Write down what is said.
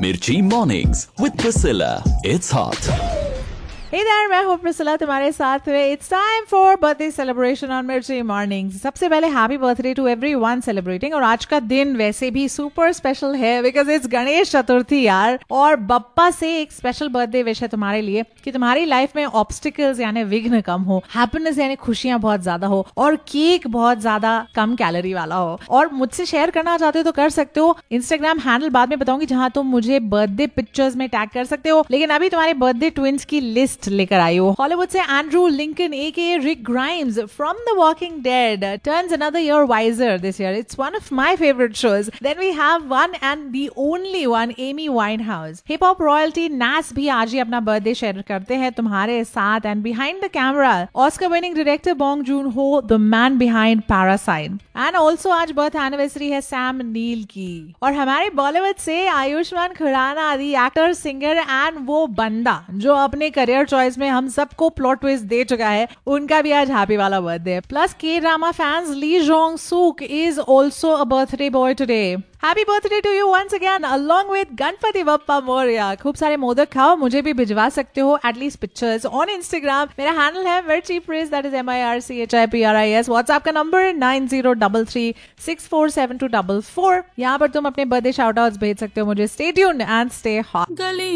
Mirchi Mornings with Priscilla. It's hot. Hey there, मैं हूँ Priscilla तुम्हारे साथ में. It's time for birthday celebration on Mirchi Mornings. सबसे पहले happy birthday to everyone celebrating. और आज का दिन वैसे भी सुपर स्पेशल है बिकॉज इट्स गणेश चतुर्थी यार. और बप्पा से एक स्पेशल बर्थडे विश है तुम्हारे लिए कि तुम्हारी लाइफ में ऑब्स्टिकल्स यानी विघ्न कम हो, हैप्पीनेस यानी खुशियां बहुत ज्यादा हो, और केक बहुत ज्यादा कम कैलोरी वाला हो. और मुझसे शेयर करना चाहते हो तो कर सकते हो. इंस्टाग्राम हैंडल बाद में बताऊंगी जहां तुम मुझे बर्थडे पिक्चर्स में टैग कर सकते हो. लेकिन अभी तुम्हारे बर्थडे ट्विंस की लिस्ट लेकर आई हो. हॉलीवुड से Andrew Lincoln AK Rick Grimes from the walking dead turns another year visor this year. It's one of my favourite shows. Then we have one and the only one Amy Winehouse. Hip hop royalty नास भी आज ही अपना birthday share करते हैं तुम्हारे साथ. And behind the camera Oscar winning director Bong Joon हो, the man behind parasite. And also आज बर्थ एनिवर्सरी है सैम नील की. और हमारे बॉलीवुड से आयुष्मान खुराना, दी एक्टर सिंगर एंड वो बंदा जो अपने करियर चॉइस में हम सबको प्लॉट ट्विस्ट दे चुका है, उनका भी आज हैप्पी वाला बर्थडे. प्लस के drama fans Lee Jong सूक is also a birthday boy today. Happy birthday to you once again along with Ganpati Bappa Morya. खूब सारे मोदक खाओ. मुझे भी भिजवा सकते हो एटलीस्ट पिक्चर्स ऑन इंस्टाग्राम. मेरा हैंडल है मिर्ची प्रिस, दैट इज MIRCHIPRIS. व्हाट्सएप का नंबर 9033647244. यहाँ पर तुम अपने बर्थडे शाउट आउट्स भेज सकते हो मुझे. Stay tuned and stay hot.